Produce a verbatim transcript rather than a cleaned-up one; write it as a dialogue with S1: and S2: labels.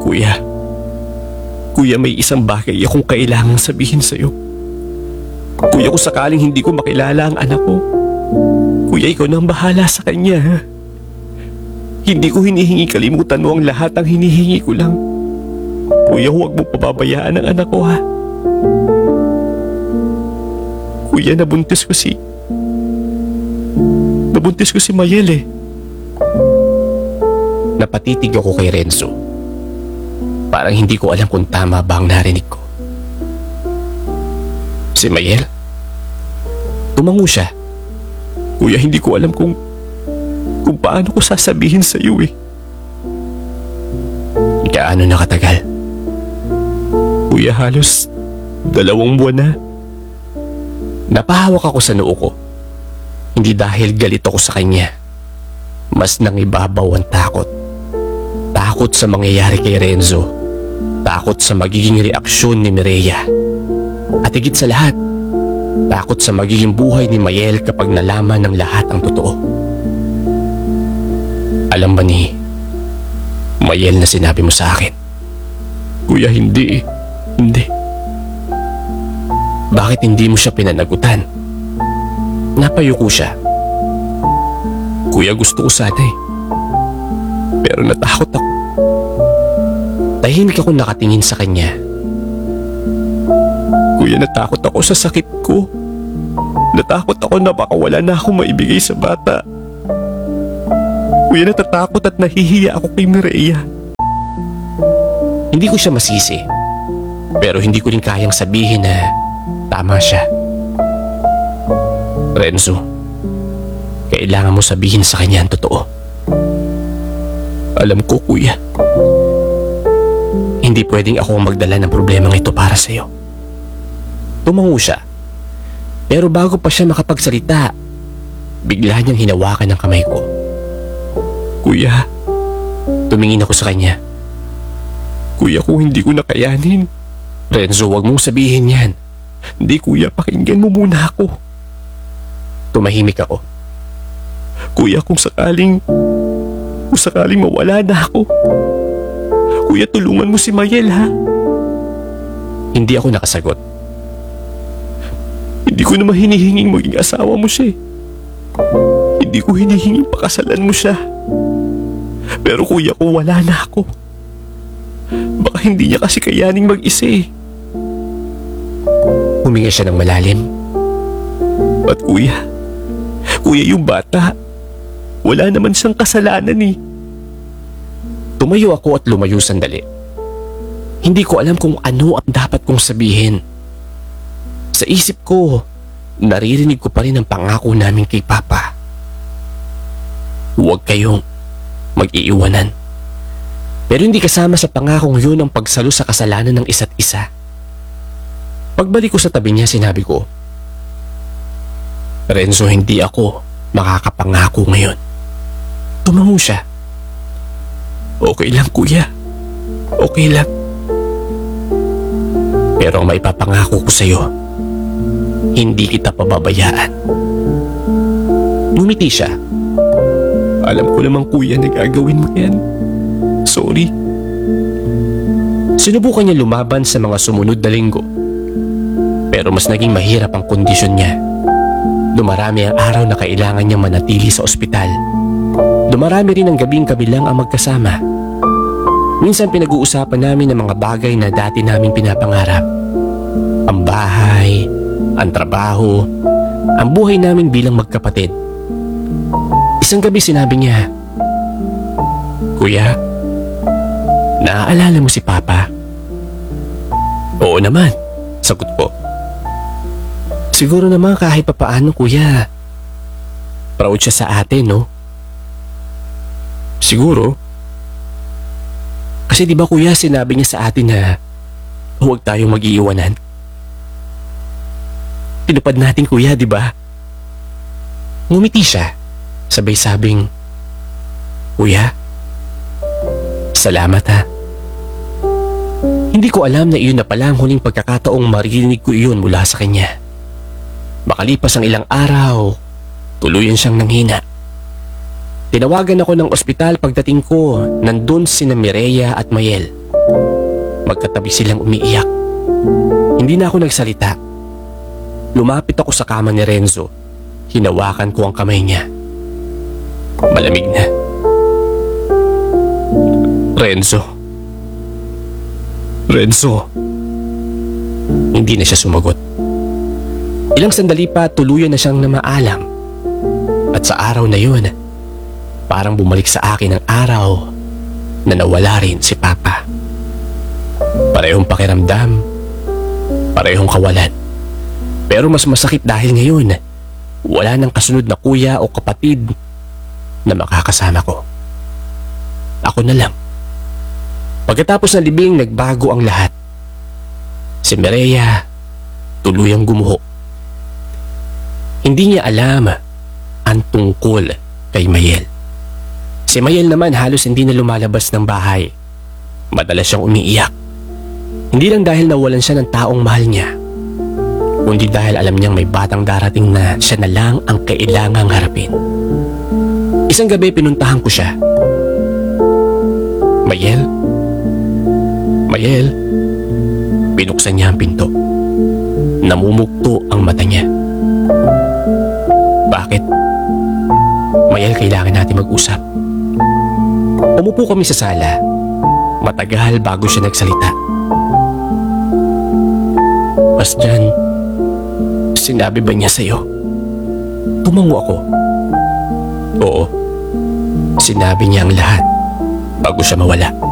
S1: Kuya, Kuya, may isang bagay akong kailangang sabihin sa'yo. Kuya, kung sakaling hindi ko makilala ang anak ko, Kuya, ikaw nang bahala sa kanya. Ha? Hindi ko hinihingi kalimutan mo ang lahat, ang hinihingi ko lang. Kuya, huwag mo pababayaan ang anak ko, ha? Kuya, nabuntis ko si... Nabuntis ko si Mayel eh.
S2: Napatitig ako kay Renzo. Parang hindi ko alam kung tama ba ang narinig ko. Si Mayel? Tumango siya.
S1: Kuya, hindi ko alam kung... kung paano ko sasabihin sa iyo eh.
S2: Gaano na katagal?
S1: Kuya, halos dalawang buwan na.
S2: Napahawak ako sa noo ko. Hindi dahil galit ako sa kanya. Mas nangibabaw ang takot. Takot sa mangyayari kay Renzo. Takot sa magiging reaksyon ni Mireya. At higit sa lahat, takot sa magiging buhay ni Mayel kapag nalaman ng lahat ang totoo. Alam ba ni Mayel na sinabi mo sa akin?
S1: Kuya, hindi eh. Hindi.
S2: Bakit hindi mo siya pinanagutan? Napayuko siya.
S1: Kuya, gusto ko sana eh. Pero natakot ako.
S2: Tahimik ako nakatingin sa kanya.
S1: Kuya, natakot ako sa sakit ko. Natakot ako na baka wala na akong maibigay sa bata. Kuya, natatakot at nahihiya ako kay Mireya.
S2: Hindi ko siya masisi. Pero hindi ko rin kayang sabihin na tama siya. Renzo, kailangan mo sabihin sa kanya ang totoo.
S1: Alam ko, Kuya.
S2: Hindi pwedeng ako magdala ng problemang ito para sa iyo. Tumango siya. Pero bago pa siya makapagsalita, bigla niyang hinawakan ang kamay ko.
S1: Kuya.
S2: Tumingin ako sa kanya.
S1: Kuya, kung hindi ko nakayanin.
S2: Renzo, wag mong sabihin yan.
S1: Hindi, Kuya, pakinggan mo muna ako.
S2: Tumahimik ako.
S1: Kuya, kung sakaling... kung sakaling mawala na ako, Kuya, tulungan mo si Mayel, ha?
S2: Hindi ako nakasagot.
S1: Hindi ko naman hinihinging maging asawa mo siya eh. Hindi ko hinihinging pakasalan mo siya. Pero Kuya, kung wala na ako, baka hindi niya kasi kayaning mag-isa eh.
S2: Huminga siya ng malalim.
S1: At Kuya, Kuya, yung bata, wala naman siyang kasalanan eh.
S2: Tumayo ako at lumayo sandali. Hindi ko alam kung ano ang dapat kong sabihin. Sa isip ko, naririnig ko pa rin ang pangako namin kay Papa. Huwag kayong mag-iiwanan. Pero hindi kasama sa pangakong yun ang pagsalo sa kasalanan ng isa't isa. Pagbalik ko sa tabi niya, sinabi ko, Renzo, hindi ako makakapangako ngayon. Tumango siya.
S1: Okay lang, Kuya. Okay lang.
S2: Pero ang maipapangako ko sa'yo, hindi kita pababayaan. Ngumiti siya.
S1: Alam ko naman, Kuya, na gagawin mo yan. Sorry.
S2: Sinubukan niya lumaban sa mga sumunod na linggo. Pero mas naging mahirap ang kondisyon niya. Dumarami ang araw na kailangan niyang manatili sa ospital. Dumarami rin ang gabing kami lang ang magkasama. Minsan pinag-uusapan namin ang mga bagay na dati naming pinapangarap. Ang bahay, ang trabaho, ang buhay namin bilang magkapatid. Isang gabi sinabi niya, Kuya, naaalala mo si Papa? Oo naman, sagot ko. Siguro naman kahit papaano, Kuya. Proud siya sa atin, no? Siguro. Kasi di ba, Kuya, sinabi niya sa atin na huwag tayong mag-iiwanan. Tinupad natin, Kuya, di ba? Ngumiti siya, sabay sabing, Kuya, salamat ha. Hindi ko alam na iyon na pala ang huling pagkakataong maririnig ko iyon mula sa kanya. Makalipas ang ilang araw, tuluyan siyang nanghina. Tinawagan ako ng ospital pagdating ko, nandun sina Mireya at Mayel. Magkatabi silang umiiyak. Hindi na ako nagsalita. Lumapit ako sa kama ni Renzo. Hinawakan ko ang kamay niya. Malamig na. Renzo. Renzo. Hindi na siya sumagot. Ilang sandali pa tuluyan na siyang namaalam. At sa araw na yun, parang bumalik sa akin ang araw na nawala rin si Papa. Parehong pakiramdam, parehong kawalan. Pero mas masakit dahil ngayon, wala nang kasunod na kuya o kapatid na makakasama ko. Ako na lang. Pagkatapos ng libing, nagbago ang lahat. Si Mireya, tuluyang gumuho. Hindi niya alam ang tungkol kay Mayel. Si Mayel naman halos hindi na lumalabas ng bahay. Madalas siyang umiiyak. Hindi lang dahil nawalan siya ng taong mahal niya, kundi dahil alam niyang may batang darating na siya na lang ang kailangang harapin. Isang gabi pinuntahan ko siya. Mayel? Mayel? Binuksan niya ang pinto. Namumugto ang mata niya. Bakit? Mayel, kailangan natin mag-usap. Umupo kami sa sala. Matagal bago siya nagsalita. Bastian, sinabi ba niya sa'yo? Tumango ako. Oo. Sinabi niya ang lahat bago siya mawala.